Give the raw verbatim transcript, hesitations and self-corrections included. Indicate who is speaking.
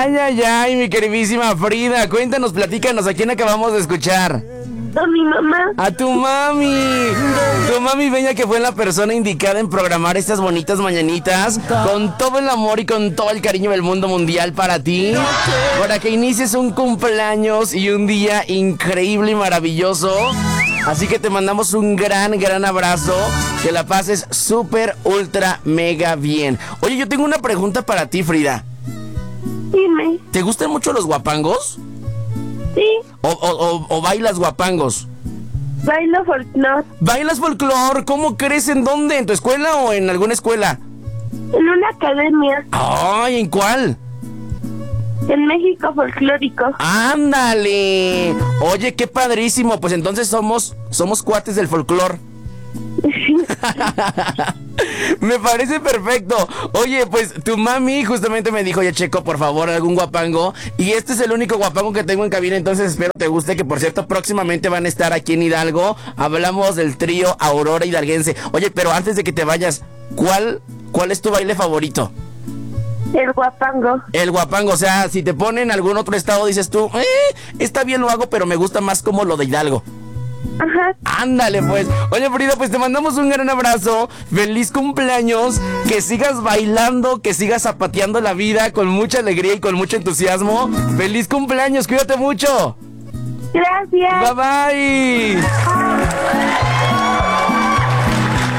Speaker 1: Ay, ay, ay, mi queridísima Frida, cuéntanos, platícanos, ¿a quién acabamos de escuchar?
Speaker 2: A mi mamá.
Speaker 1: A tu mami. Tu mami Beña, que fue la persona indicada en programar estas bonitas mañanitas con todo el amor y con todo el cariño del mundo mundial para ti, para que inicies un cumpleaños y un día increíble y maravilloso. Así que te mandamos un gran, gran abrazo. Que la pases súper, ultra, mega bien. Oye, yo tengo una pregunta para ti, Frida.
Speaker 2: Dime.
Speaker 1: ¿Te gustan mucho los guapangos?
Speaker 2: Sí.
Speaker 1: ¿O, o, o, o bailas guapangos?
Speaker 2: Bailo folclore.
Speaker 1: ¿Bailas folclor? ¿Cómo crees? ¿En dónde? ¿En tu escuela o en alguna escuela?
Speaker 2: En una academia.
Speaker 1: Ay, ¿en cuál?
Speaker 2: En México Folclórico.
Speaker 1: ¡Ándale! Oye, qué padrísimo. Pues entonces somos, somos cuates del folclor. Me parece perfecto. Oye, pues tu mami justamente me dijo, oye, Checo, por favor, algún guapango. Y este es el único guapango que tengo en cabina, entonces espero te guste, que por cierto, próximamente van a estar aquí en Hidalgo. Hablamos del trío Aurora Hidalguense. Oye, pero antes de que te vayas, ¿cuál, cuál es tu baile favorito?
Speaker 2: El guapango.
Speaker 1: El guapango, o sea, si te ponen en algún otro estado, dices tú, eh, está bien, lo hago, pero me gusta más como lo de Hidalgo.
Speaker 2: Ajá.
Speaker 1: Ándale, pues. Oye, Frida, pues te mandamos un gran abrazo. Feliz cumpleaños. Que sigas bailando, que sigas zapateando la vida con mucha alegría y con mucho entusiasmo. Feliz cumpleaños, cuídate mucho.
Speaker 2: Gracias.
Speaker 1: Bye bye.